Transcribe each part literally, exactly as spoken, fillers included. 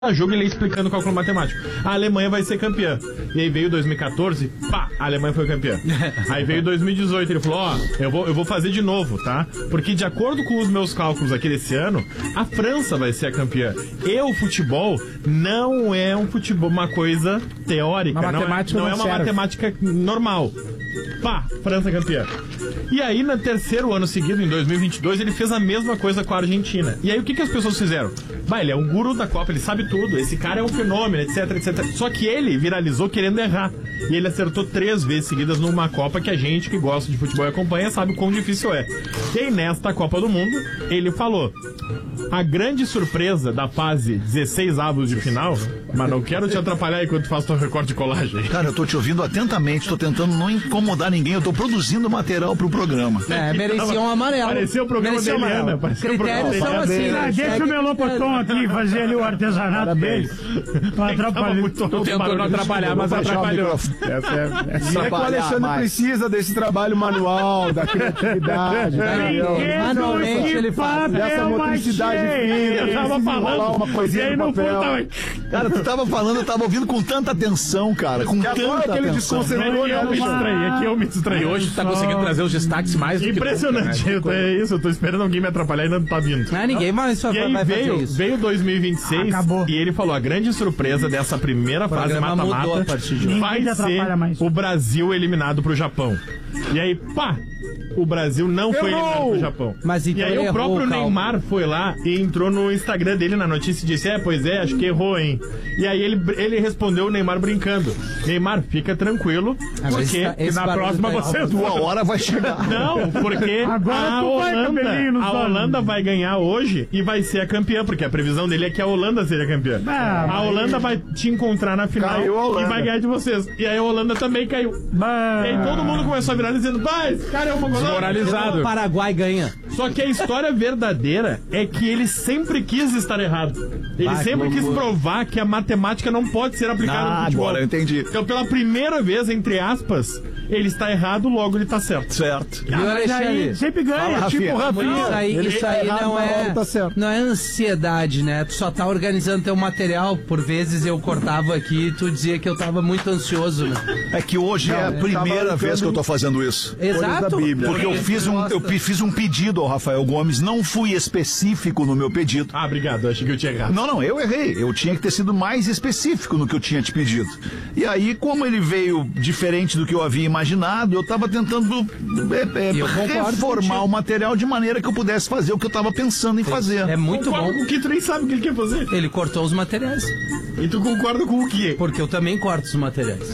jogo ele ia explicando o cálculo matemático. A Alemanha vai ser campeã. E aí veio dois mil e quatorze, pá, a Alemanha foi campeã. Aí veio dois mil e dezoito, ele falou, ó, oh, eu vou, eu vou fazer de novo, tá? Porque de acordo com os meus cálculos aqui desse ano, a França vai ser a campeã. E o futebol não é um futebol, uma coisa teórica, uma não, matemática é, não é uma serve. matemática normal. Pá, França campeã. E aí, no terceiro ano seguido, em dois mil e vinte e dois, ele fez a mesma coisa com a Argentina. E aí, o que, que as pessoas fizeram? Bah, ele é um guru da Copa, ele sabe tudo, esse cara é um fenômeno, etc, etcétera. Só que ele viralizou querendo errar. E ele acertou três vezes seguidas numa Copa que a gente que gosta de futebol e acompanha sabe o quão difícil é. E aí, nesta Copa do Mundo, ele falou: a grande surpresa da fase dezesseis avos de final, mas não quero te atrapalhar enquanto faço teu recorte de colagem. Cara, eu tô te ouvindo atentamente, tô tentando não incomodar ninguém, eu tô produzindo material pro programa. É, merecia um amarelo. Pareceu o programa da Eliana. Critérios são assim, ah, né? deixa o Melopotão aqui fazer ali o artesanato dele. Não atrapalhou. Tô tentando não atrapalhar, mas atrapalhou. Essa é, essa é que o Alexandre mais. precisa desse trabalho manual, da criatividade. Manualmente ele faz. Dessa motricidade fina. Eu tava falando uma coisinha no papel. Cara, tu tava falando, eu tava ouvindo com tanta atenção, cara. Com tanta atenção. É que eu me distraí, é que eu me distraí. E Hoje hoje tá conseguindo trazer os destaques mais impressionante. Nunca, né? É isso, eu tô esperando alguém me atrapalhar e ainda não tá vindo. Não, ninguém mais só e aí vai veio, fazer isso. Veio dois mil e vinte e seis Acabou. E ele falou: a grande surpresa dessa primeira fase mata-mata vai ser mais. o Brasil eliminado pro Japão. E aí, pá! O Brasil não foi eliminado pro Japão. Mas então e aí o próprio o Neymar foi lá e entrou no Instagram dele na notícia e disse: é, pois é, acho que errou, hein? E aí ele, ele respondeu o Neymar brincando: Neymar, fica tranquilo, ah, porque esse, esse na próxima tá você... A tua hora vai chegar. Não, porque Agora a, tu vai, Holanda, cabelinho, a Holanda vai ganhar hoje e vai ser a campeã, porque a previsão dele é que a Holanda seja campeã. Ah, a Holanda vai te encontrar na final e vai ganhar de vocês. E aí a Holanda também caiu. Bah. E aí todo mundo começou a virar dizendo: vai, esse cara é uma desmoralizado. O Paraguai ganha. Só que a história verdadeira é que ele sempre quis estar errado. Ele ah, sempre que quis provar que a matemática não pode ser aplicada ah, no futebol. Agora eu entendi. Então, pela primeira vez, entre aspas, ele está errado, logo ele está certo. Certo. E mas aí sempre ganha, Fala, tipo o Rafinha. Isso aí, Ele isso tá aí errado, não, é, tá certo. não é ansiedade, né? Tu só tá organizando teu material. Por vezes eu cortava aqui e tu dizia que eu tava muito ansioso, né? É que hoje não, é a primeira vez que eu tô fazendo isso. Exato. Porque eu fiz um, eu fiz um pedido ao Rafael Gomes, não fui específico no meu pedido. Ah, obrigado, achei que eu tinha errado. Não, não, eu errei. Eu tinha que ter sido mais específico no que eu tinha te pedido. E aí, como ele veio diferente do que eu havia imaginado, eu tava tentando é, é, reformar o material de maneira que eu pudesse fazer o que eu tava pensando em fazer. É muito Concordo bom. com o que tu nem sabe o que ele quer fazer. Ele cortou os materiais. E tu concorda com o quê? Porque eu também corto os materiais.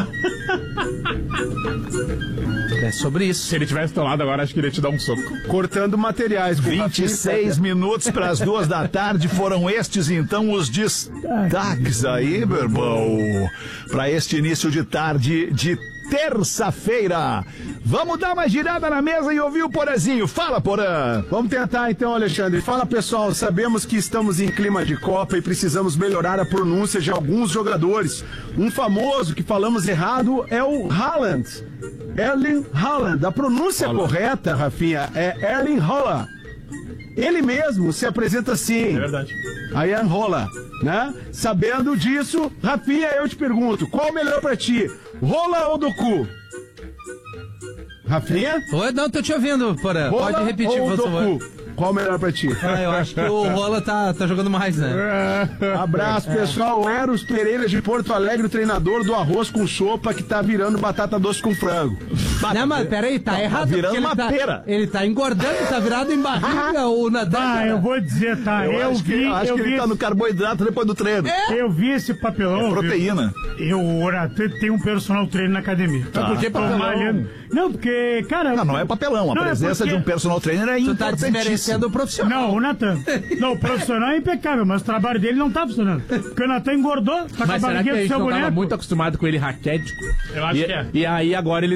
É sobre isso. Se ele tivesse teu lado agora, acho que ele ia te dar um soco. Cortando materiais. vinte e seis minutos para as duas da tarde foram estes, então, os destaques aí, meu irmão, para este início de tarde de terça-feira. Vamos dar uma girada na mesa e ouvir o Porazinho. Fala, Porã. Vamos tentar então, Alexandre. Fala, pessoal, sabemos que estamos em clima de Copa e precisamos melhorar a pronúncia de alguns jogadores. Um famoso que falamos errado é o Haaland. Erling Haaland. A pronúncia Haaland. correta, Rafinha, é Erling Haaland. Ele mesmo se apresenta assim. É verdade. Aí enrola, né? Sabendo disso, Rafinha, eu te pergunto, qual o melhor pra ti? Rola ou do cu? Rafinha? Oi, não, tô te ouvindo, Porã. Rola Pode repetir, ou por do favor. cu? Qual o melhor pra ti? Ah, eu acho que o Rola tá, tá jogando mais, né? Abraço, pessoal. Eros Pereira de Porto Alegre, o treinador do arroz com sopa que tá virando batata doce com frango. Não, mas peraí, tá, tá errado. Tá virando uma ele tá, pera. Ele tá engordando, tá virado em barriga, o Natan. Ah, eu vou dizer, tá? Eu, Eu, acho vi. que, acho eu que vi ele tá esse, no carboidrato depois do treino. É? Eu vi esse papelão. É proteína. Eu, o Natan tem um personal trainer na academia. Tá. Por que papelão? Não, porque, cara. Não, não é papelão. A não, presença é porque... de um personal trainer é Tu tá importantíssima. desmerecendo o profissional. Não, o Natan. Não, o profissional é impecável, mas o trabalho dele não tá funcionando. Porque o Natan engordou, tá Mas com a será que barriguinha a do gente seu não boneco. tava muito acostumado com ele raquético? Eu acho e, que é. E aí agora ele tá tendo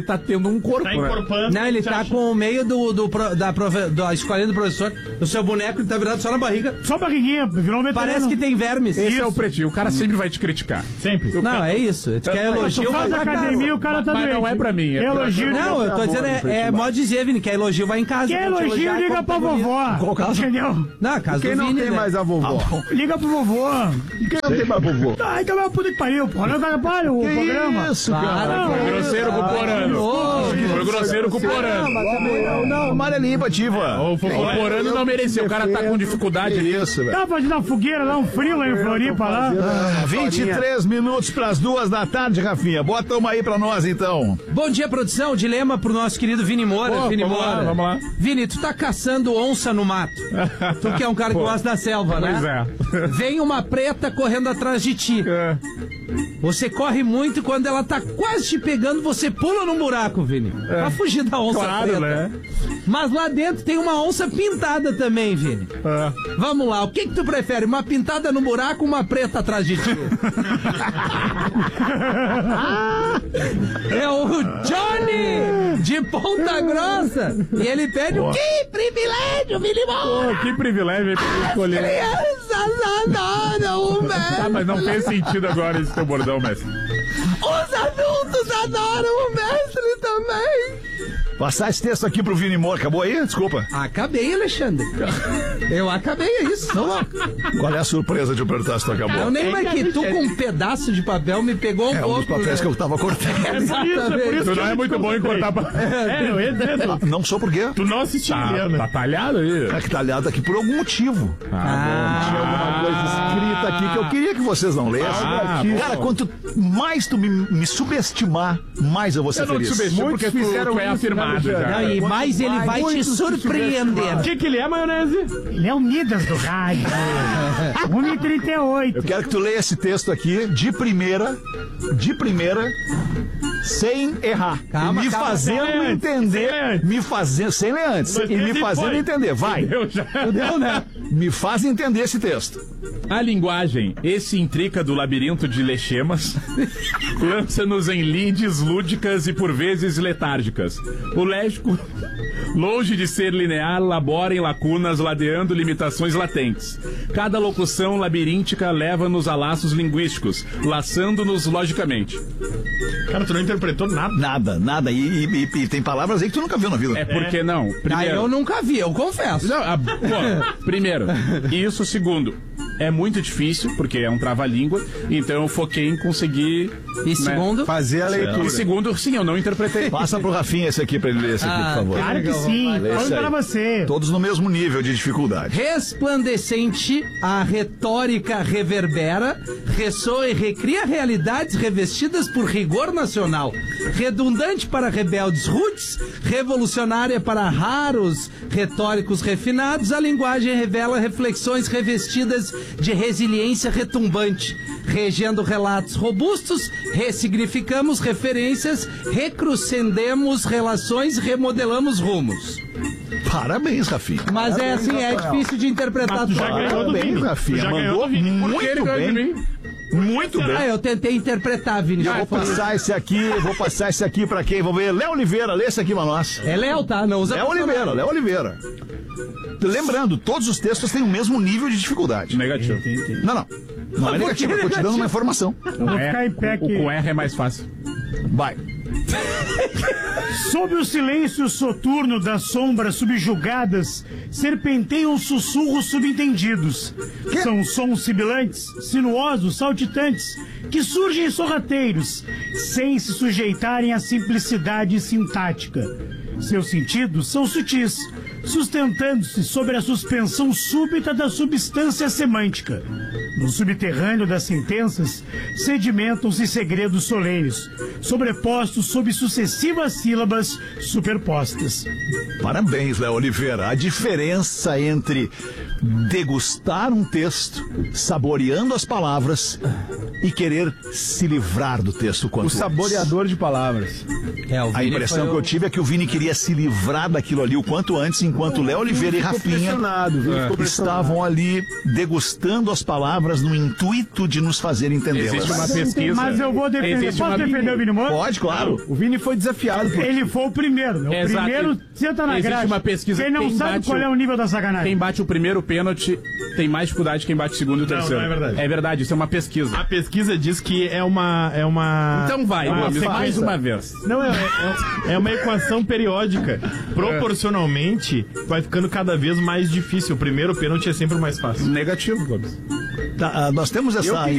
um corpo. Tá né? encorpando. Não, ele você tá acha? com o meio do, do, pro- da, prove- da escolinha do professor. O seu boneco ele tá virado só na barriga. Só barriguinha, virou um veterano. Parece que tem vermes. Esse é o pretinho. O cara sempre vai te criticar. Sempre. Não, é isso. Tu quer elogio, Tu vai faz pra academia, casa. o cara tá Mas doente. não é pra mim, é pra- Elogio. Não, eu tô dizendo, é, é modo de dizer, Vini, que é elogio vai em casa. Quer Vou te elogio, elogiar liga como pra tá bonito. vovó. Qual caso? Entendeu? Não, casa Quem do não Vini, tem né? mais a vovó? Liga pro vovô. Quem não tem mais vovô? Ai, que é uma puta que pariu, pô. Não atrapalha o programa. Isso, Para, cara. que Foi grosseiro com o Porano. Foi grosseiro com o Porano. Não, não, amarelinha ativa. O Porano não mereceu. O cara tá com dificuldade ali. Isso, velho. Dá pra fazer uma fogueira lá, um frio lá em Floripa lá. vinte e três minutos pras duas da tarde, Rafinha. Bota uma aí pra nós, então. Bom dia, produção. Dilema pro nosso querido Vini Moura. Pô, Vini vamos Moura. lá, vamos lá. Vini, tu tá caçando onça no mato. Tu que é um cara que Pô, gosta da selva, né? pois é. Vem uma preta correndo atrás de ti. É. Você corre muito e quando ela tá quase te pegando, você pula num buraco, Vini. Pra fugir da onça Claro, preta. né? Mas lá dentro tem uma onça pintada também, Vini. É. Vamos lá, o que que tu prefere? Uma pintada no buraco ou uma preta atrás de ti? É o Johnny de Ponta Grossa. E ele pede o que privilégio, Vini Moura. Pô, que privilégio aí pra eu escolher. Crianças adoram o mestre. Tá, mas não fez sentido agora esse teu bordão, mestre. Os adultos adoram o mestre também. Passar esse texto aqui pro Vini Moura. Acabou aí? Desculpa. Acabei, Alexandre. Eu acabei, é isso. Vamos lá. Qual é a surpresa de eu perguntar se tu acabou? Eu nem mais que tu com um pedaço de papel me pegou um É um pouco. dos papéis né? que eu tava cortando. É por isso, é por isso Tu que não eu é me muito bom em concentrei. cortar pra... É, eu ia dizer, tu, Não sou por quê. tu não assistiu Tá, Eliana. tá talhado aí. É que tá aliado aqui por algum motivo. Ah, Tinha alguma coisa escrita aqui que eu queria que vocês não lessem. Ah, Cara, bom. quanto mais tu me, me subestimar, mais eu vou ser Eu não te feliz. subestimo Muitos porque tu, fizeram tu é isso, afirmado né, já. não, e mais ele vai te surpreender. O que que ele é, maionese? Ele é o Midas do rádio. um e trinta e oito. Eu quero que tu leia esse texto aqui de primeira, de primeira, sem errar. Calma, e me calma, fazendo sem ler antes, entender. sem ler antes. Me fazendo, sem ler antes. Dois, E me três e fazendo foi. entender. Vai. Eu já... Deu, né? Me faz entender esse texto. A linguagem excêntrica do labirinto de lechemas lança-nos em lides lúdicas e por vezes letárgicas. O léxico, longe de ser linear, labora em lacunas, ladeando limitações latentes. Cada locução labiríntica leva-nos a laços linguísticos, laçando-nos logicamente. Cara, tu não interpretou nada. Nada, nada. E, e- e- e tem palavras aí que tu nunca viu na vida. É porque não. Ah, Primeiro, eu nunca vi, eu confesso. Não, a- pô, primeiro, isso. Segundo, é muito difícil, porque é um trava-língua, então eu foquei em conseguir. E segundo? Fazer a leitura. E segundo, sim, eu não interpretei. Passa pro Rafinha esse aqui pra ele ler esse aqui, Ah, por favor. Claro que sim. Lê Falando isso aí. pra você. Todos no mesmo nível de dificuldade. Resplandecente, a retórica reverbera, ressoa e recria realidades revestidas por rigor nacional. Redundante para rebeldes rudes, revolucionária para raros retóricos refinados, a linguagem revela reflexões revestidas de resiliência retumbante. Regendo relatos robustos, ressignificamos referências, recrudescendemos relações e remodelamos rumos. Parabéns, Rafinha. Mas é assim, é difícil de interpretar Mas tu já tudo. ganhou do Parabéns, Vini. Tu Rafinha. já ganhou Mandou do Vini. muito Ele ganhou de bem. mim. Muito Ah, bem. eu tentei interpretar, Vini. Eu vou passar esse aqui, vou passar esse aqui pra quem? Vou ver. Léo Oliveira, lê esse aqui pra nós. É Léo, tá? Não usa Léo Oliveira, Léo Oliveira. Lembrando, todos os textos têm o mesmo nível de dificuldade. Negativo. Não, não. Não é negativo, eu tô te dando uma informação. Eu vou ficar em pé O aqui. com R é mais fácil. Vai. Sob o silêncio soturno das sombras subjugadas, serpenteiam sussurros subentendidos. São sons sibilantes, sinuosos, saltitantes, que surgem sorrateiros, sem se sujeitarem à simplicidade sintática. Seus sentidos são sutis, sustentando-se sobre a suspensão súbita da substância semântica. No subterrâneo das sentenças, sedimentam-se segredos solenes, sobrepostos sob sucessivas sílabas superpostas. Parabéns, Léo Oliveira. A diferença entre degustar um texto, saboreando as palavras e querer se livrar do texto quanto O antes. saboreador de palavras. É, o A Vini impressão foi que eu o- tive é que o Vini queria se livrar daquilo ali o quanto antes, enquanto Léo Oliveira e Ficou Rafinha pressionado, o Vini ficou pressionado. estavam ali degustando as palavras no intuito de nos fazer entendê-las. Existe uma pesquisa. Mas eu vou defender. Existe Posso uma- defender o Vini Moura? Pode, claro. O Vini foi desafiado por Ele foi o primeiro. né? O Exato. primeiro senta na Existe grade. uma pesquisa, Quem não quem sabe bate qual o- é o nível da sacanagem. Quem bate o primeiro pênalti tem mais dificuldade que quem bate o segundo e o Não, terceiro. não é verdade. É verdade, isso é uma pesquisa. A pesquisa diz que é uma. É uma Então vai, é uma Gomes, sequência- mais uma vez. Não, é, é, é uma equação periódica. Proporcionalmente, vai ficando cada vez mais difícil. O primeiro pênalti é sempre o mais fácil. Negativo, Gomes. Tá, ah, nós temos essa